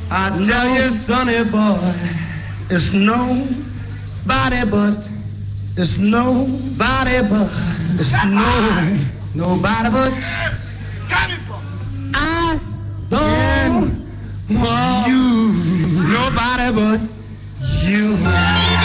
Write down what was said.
I tell you, sonny boy, it's nobody but, it's nobody but, it's nobody but I don't want you, nobody but you.